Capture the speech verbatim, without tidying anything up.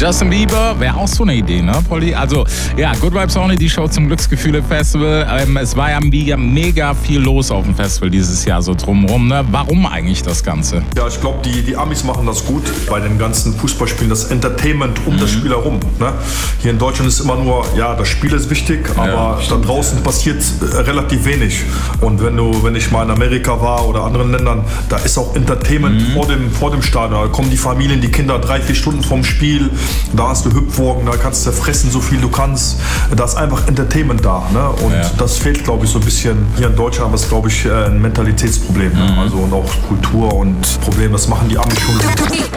Justin Bieber wäre auch so eine Idee, ne, Polly? Also, ja, Good Vibes Only, die Show zum Glücksgefühle-Festival. Ähm, es war ja mega, mega viel los auf dem Festival dieses Jahr so drumherum, ne? Warum eigentlich das Ganze? Ja, ich glaube, die, die Amis machen das gut bei den ganzen Fußballspielen, das Entertainment um mhm. das Spiel herum. Ne? Hier in Deutschland ist immer nur, ja, das Spiel ist wichtig, aber ja, da draußen passiert äh, relativ wenig. Und wenn du, wenn ich mal in Amerika war oder anderen Ländern, da ist auch Entertainment mhm. vor dem, vor dem Stadion. Da kommen die Familien, die Kinder drei, vier Stunden vorm Spiel. Da hast du Hüpfwagen, da kannst du fressen, so viel du kannst. Da ist einfach Entertainment da. Ne? Und ja. das fehlt, glaube ich, so ein bisschen hier in Deutschland, aber es ist, glaube ich, ein Mentalitätsproblem. Mhm. Ne? Also und auch Kultur und Problem, das machen die Amis schon.